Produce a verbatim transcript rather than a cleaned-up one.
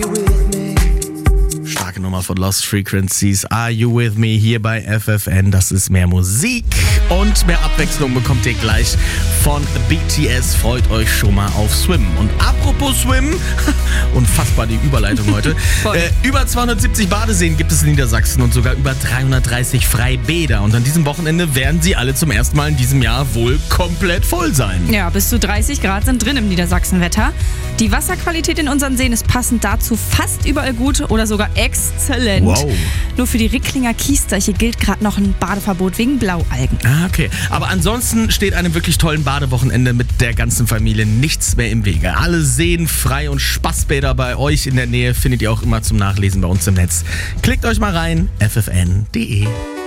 Starke Nummer von Lost Frequencies. Are You With Me hier bei F F N. Das ist mehr Musik und mehr Abwechslung bekommt ihr gleich von B T S. Freut euch schon mal auf Swim. Und apropos Swim, unfassbar die Überleitung heute. äh, über zweihundertsiebzig Badeseen gibt es in Niedersachsen und sogar über dreihundertdreißig Freibäder. Und an diesem Wochenende werden sie alle zum ersten Mal in diesem Jahr wohl komplett voll sein. Ja, bis zu dreißig Grad sind drin im Niedersachsenwetter. Die Wasserqualität in unseren Seen ist passend dazu fast überall gut oder sogar exzellent. Wow. Nur für die Ricklinger Kiesdeiche gilt gerade noch ein Badeverbot wegen Blaualgen. Ah, okay. Aber ansonsten steht einem wirklich tollen Badewochenende mit der ganzen Familie nichts mehr im Wege. Alle Seen frei und Spaßbäder bei euch in der Nähe findet ihr auch immer zum Nachlesen bei uns im Netz. Klickt euch mal rein, f f n punkt d e.